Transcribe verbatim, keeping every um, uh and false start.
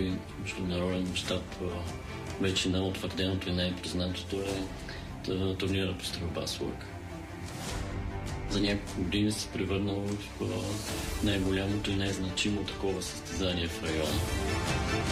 и международен мащаб вече най-утвърденото и най-признатото е турнира по стрелба с лък. За няколко години се превърнал в най-голямото и най-значимо такова състезание в района.